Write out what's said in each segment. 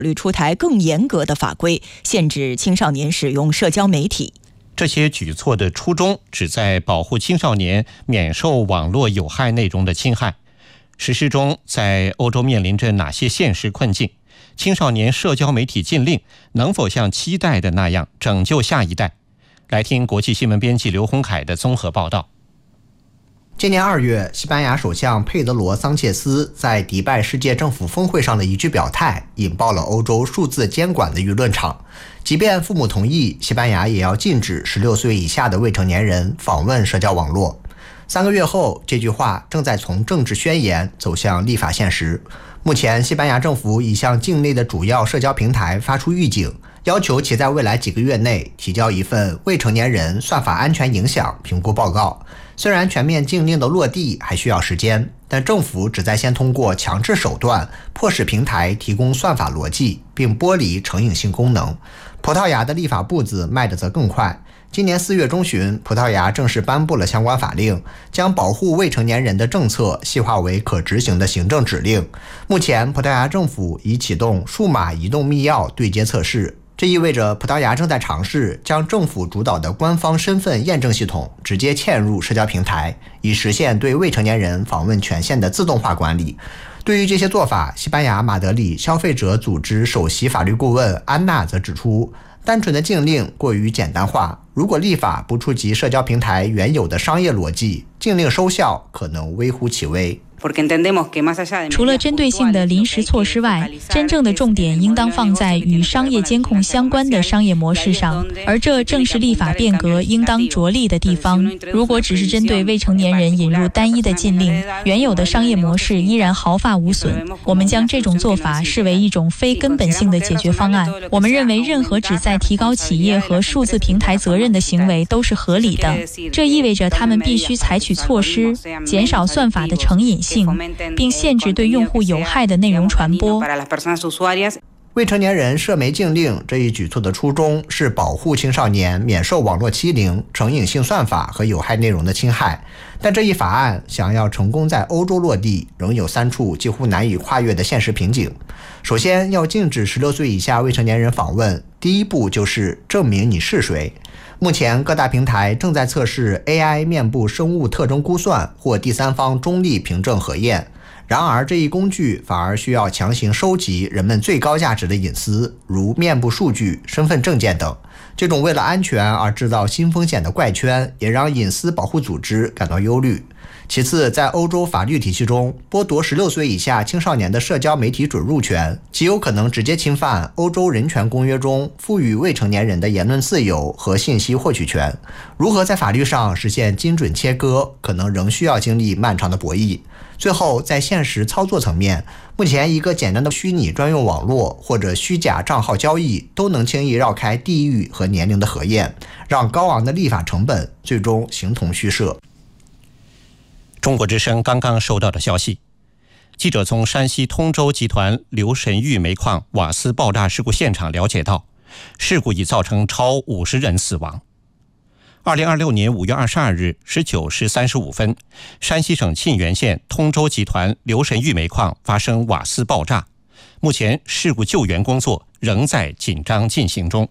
虑出台更严格的法规，限制青少年使用社交媒体。 这些举措的初衷旨在保护青少年免受网络有害内容的侵害。实施中，在欧洲面临着哪些现实困境？青少年社交媒体禁令能否像期待的那样拯救下一代？来听国际新闻编辑刘洪凯的综合报道。 今年2月，西班牙首相佩德罗·桑切斯在迪拜世界政府峰会上的一句表态，引爆了欧洲数字监管的舆论场。即便父母同意，西班牙也要禁止16岁以下的未成年人访问社交网络。3个月后，这句话正在从政治宣言走向立法现实。目前，西班牙政府已向境内的主要社交平台发出预警，要求其在未来几个月内提交一份未成年人算法安全影响评估报告。虽然全面禁令的落地还需要时间，但政府旨在先通过强制手段迫使平台提供算法逻辑，并剥离成瘾性功能。葡萄牙的立法步子迈得则更快。今年4月中旬，葡萄牙正式颁布了相关法令，将保护未成年人的政策细化为可执行的行政指令。目前，葡萄牙政府已启动数码移动密钥对接测试，这意味着葡萄牙正在尝试将政府主导的官方身份验证系统直接嵌入社交平台，以实现对未成年人访问权限的自动化管理。对于这些做法，西班牙马德里消费者组织首席法律顾问安娜则指出，单纯的禁令过于简单化，如果立法不触及社交平台原有的商业逻辑，禁令收效可能微乎其微。 除了针对性的临时措施外，真正的重点应当放在与商业监控相关的商业模式上，而这正是立法变革应当着力的地方。如果只是针对未成年人引入单一的禁令，原有的商业模式依然毫发无损。我们将这种做法视为一种非根本性的解决方案。我们认为任何旨在提高企业和数字平台责任的行为都是合理的，这意味着他们必须采取措施，减少算法的成瘾性，并限制对用户有害的内容传播。 未成年人涉媒禁令这一举措的初衷是保护青少年免受网络欺凌、成瘾性算法和有害内容的侵害，但这一法案想要成功在欧洲落地，仍有3处几乎难以跨越的现实瓶颈。首先，要禁止16岁以下未成年人访问，第一步就是证明你是谁。目前各大平台正在测试 AI 面部生物特征估算或第三方中立凭证核验，然而这一工具反而需要强行收集人们最高价值的隐私，如面部数据、身份证件等。这种为了安全而制造新风险的怪圈，也让隐私保护组织感到忧虑。其次，在欧洲法律体系中，剥夺16岁以下青少年的社交媒体准入权，极有可能直接侵犯欧洲人权公约中赋予未成年人的言论自由和信息获取权。如何在法律上实现精准切割，可能仍需要经历漫长的博弈。最后，在现实操作层面，目前一个简单的虚拟专用网络或者虚假账号交易都能轻易绕开地域和年龄的核验，让高昂的立法成本最终形同虚设。 中国之声刚刚收到的消息，记者从山西通州集团刘神玉煤矿瓦斯爆炸事故现场了解到，事故已造成超50人死亡。2026年5月22日19时35分，山西省沁源县通州集团刘神玉煤矿发生瓦斯爆炸，目前事故救援工作仍在紧张进行中。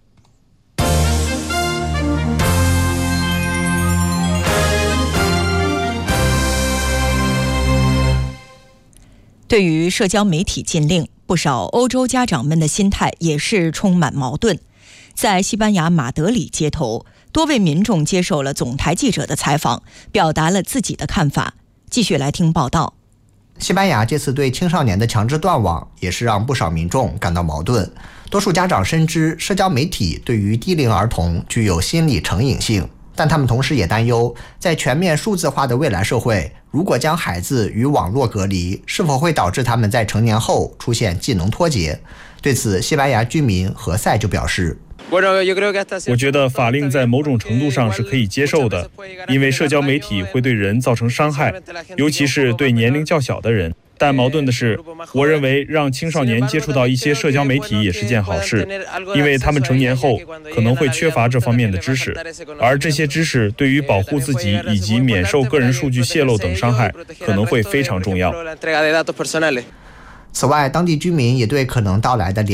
对于社交媒体禁令，不少欧洲家长们的心态也是充满矛盾。在西班牙马德里街头，多位民众接受了总台记者的采访，表达了自己的看法。继续来听报道。 西班牙这次对青少年的强制断网，也是让不少民众感到矛盾。多数家长深知社交媒体对于低龄儿童具有心理成瘾性，但他们同时也担忧，在全面数字化的未来社会，如果将孩子与网络隔离，是否会导致他们在成年后出现技能脱节？对此，西班牙居民何塞就表示， 我觉得法令在某种程度上是可以接受的，因为社交媒体会对人造成伤害，尤其是对年龄较小的人。但矛盾的是，我认为让青少年接触到一些社交媒体也是件好事，因为他们成年后可能会缺乏这方面的知识，而这些知识对于保护自己以及免受个人数据泄露等伤害可能会非常重要。 此外，当地居民也对可能到来的